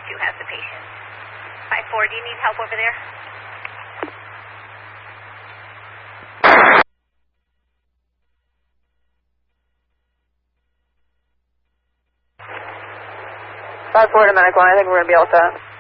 5-2 has the patient. 5-4, do you need help over there? 5-4 to medical line, I think we're going to be all set.